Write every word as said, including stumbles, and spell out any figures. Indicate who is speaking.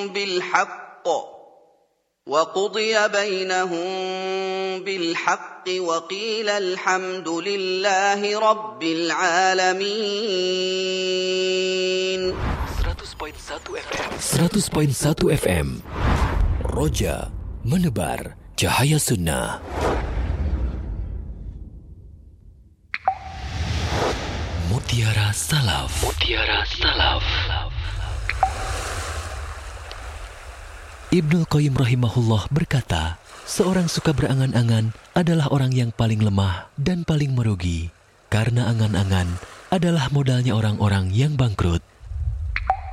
Speaker 1: بالحق وقضي بينهم بالحق وقيل الحمد لله رب العالمين.
Speaker 2: seratus koma satu F M Roja menebar cahaya sunnah. Mutiara Salaf. Mutiara Salaf. Ibnul Qayyim rahimahullah berkata, seorang suka berangan-angan adalah orang yang paling lemah dan paling merugi, karena angan-angan adalah modalnya orang-orang yang bangkrut.